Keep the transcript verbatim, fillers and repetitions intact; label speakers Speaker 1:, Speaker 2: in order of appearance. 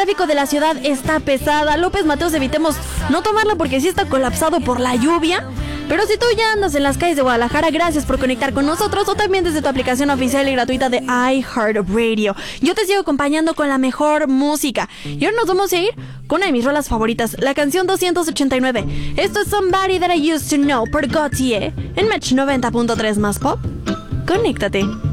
Speaker 1: tráfico de la ciudad está pesada. López Mateos, evitemos no tomarla porque sí está colapsado por la lluvia. Pero si tú ya andas en las calles de Guadalajara, gracias por conectar con nosotros, o también desde tu aplicación oficial y gratuita de iHeartRadio. Yo te sigo acompañando con la mejor música. Y ahora nos vamos a ir con una de mis rolas favoritas, la canción doscientos ochenta y nueve. Esto es Somebody That I Used to Know por Gautier en Match noventa punto tres más Pop. Conéctate.